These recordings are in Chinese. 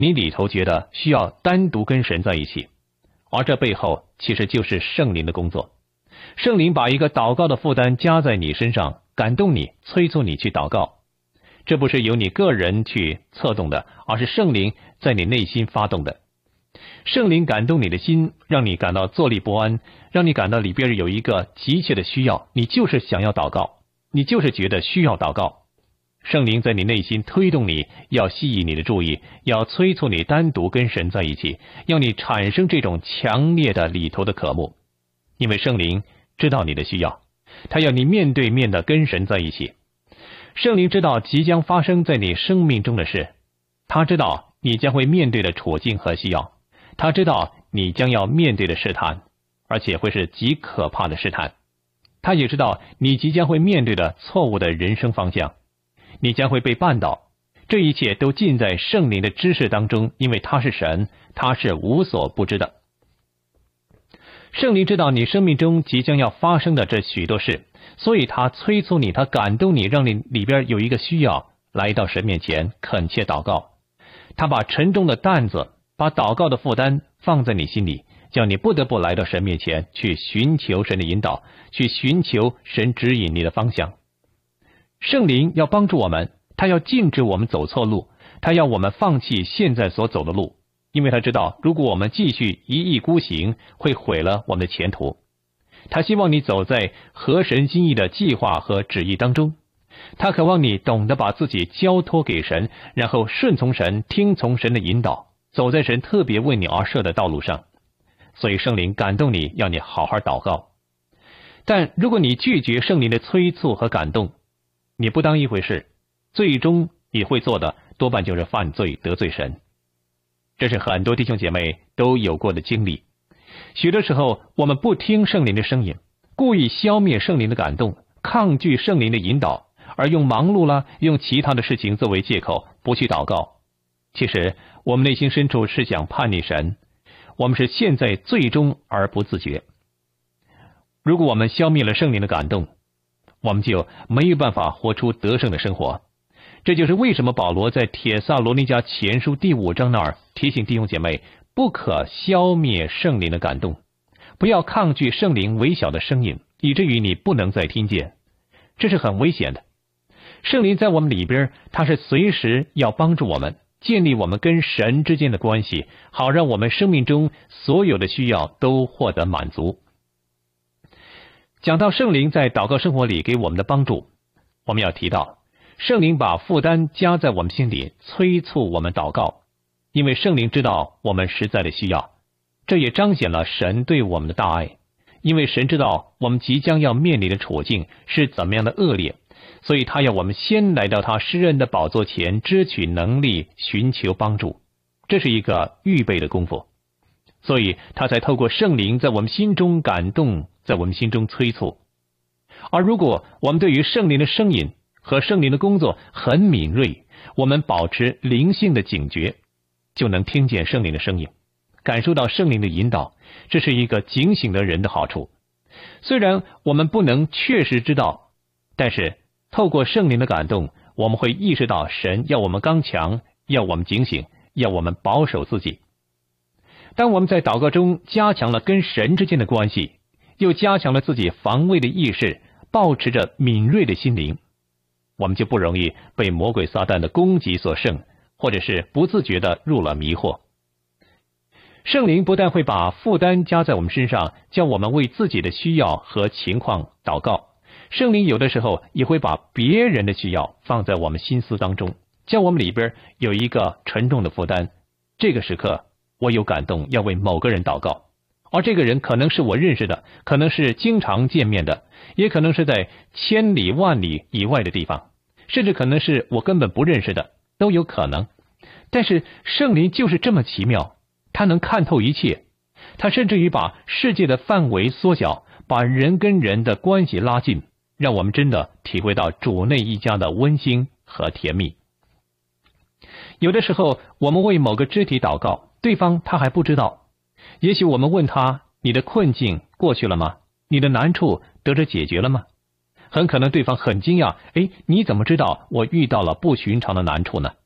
你里头觉得需要单独跟神在一起，而这背后其实就是圣灵的工作。圣灵把一个祷告的负担加在你身上，感动你，催促你去祷告。这不是由你个人去策动的，而是圣灵在你内心发动的。圣灵感动你的心，让你感到坐立不安，让你感到里边有一个急切的需要，你就是想要祷告，你就是觉得需要祷告。圣灵在你内心推动你，要吸引你的注意，要催促你单独跟神在一起，要你产生这种强烈的里头的渴慕。因为圣灵知道你的需要，他要你面对面的跟神在一起。圣灵知道即将发生在你生命中的事，他知道你将会面对的处境和需要，他知道你将要面对的试探，而且会是极可怕的试探。他也知道你即将会面对的错误的人生方向，你将会被绊倒。这一切都尽在圣灵的知识当中，因为他是神，他是无所不知的。圣灵知道你生命中即将要发生的这许多事，所以他催促你，他感动你，让你里边有一个需要，来到神面前恳切祷告。他把沉重的担子，把祷告的负担放在你心里，叫你不得不来到神面前去寻求神的引导，去寻求神指引你的方向。圣灵要帮助我们，他要禁止我们走错路，他要我们放弃现在所走的路，因为他知道如果我们继续一意孤行，会毁了我们的前途。他希望你走在合神心意的计划和旨意当中，他渴望你懂得把自己交托给神，然后顺从神，听从神的引导，走在神特别为你而设的道路上。所以圣灵感动你，要你好好祷告。但如果你拒绝圣灵的催促和感动，你不当一回事，最终你会做的多半就是犯罪得罪神。这是很多弟兄姐妹都有过的经历。许多时候我们不听圣灵的声音，故意消灭圣灵的感动，抗拒圣灵的引导，而用忙碌啦，用其他的事情作为借口，不去祷告。其实我们内心深处是想叛逆神，我们是陷在罪中而不自觉。如果我们消灭了圣灵的感动，我们就没有办法活出得胜的生活。这就是为什么保罗在帖撒罗尼迦前书第5章那儿提醒弟兄姐妹，不可消灭圣灵的感动，不要抗拒圣灵微小的声音，以至于你不能再听见。这是很危险的。圣灵在我们里边，他是随时要帮助我们，建立我们跟神之间的关系，好让我们生命中所有的需要都获得满足。讲到圣灵在祷告生活里给我们的帮助，我们要提到圣灵把负担加在我们心里，催促我们祷告，因为圣灵知道我们实在的需要。这也彰显了神对我们的大爱，因为神知道我们即将要面临的处境是怎么样的恶劣，所以他要我们先来到他施恩的宝座前，支取能力，寻求帮助。这是一个预备的功夫，所以他才透过圣灵在我们心中感动，在我们心中催促。而如果我们对于圣灵的声音和圣灵的工作很敏锐，我们保持灵性的警觉，就能听见圣灵的声音，感受到圣灵的引导。这是一个警醒的人的好处。虽然我们不能确实知道，但是透过圣灵的感动，我们会意识到神要我们刚强，要我们警醒，要我们保守自己。当我们在祷告中加强了跟神之间的关系，又加强了自己防卫的意识，保持着敏锐的心灵，我们就不容易被魔鬼撒旦的攻击所胜，或者是不自觉地入了迷惑。圣灵不但会把负担加在我们身上，叫我们为自己的需要和情况祷告，圣灵有的时候也会把别人的需要放在我们心思当中，叫我们里边有一个沉重的负担。这个时刻我有感动要为某个人祷告，而这个人可能是我认识的，可能是经常见面的，也可能是在千里万里以外的地方，甚至可能是我根本不认识的，都有可能。但是圣灵就是这么奇妙，他能看透一切，他甚至于把世界的范围缩小，把人跟人的关系拉近，让我们真的体会到主内一家的温馨和甜蜜。有的时候我们为某个肢体祷告，对方他还不知道，也许我们问他，你的困境过去了吗？你的难处得着解决了吗？很可能对方很惊讶，你怎么知道我遇到了不寻常的难处呢？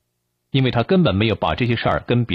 因为他根本没有把这些事儿跟别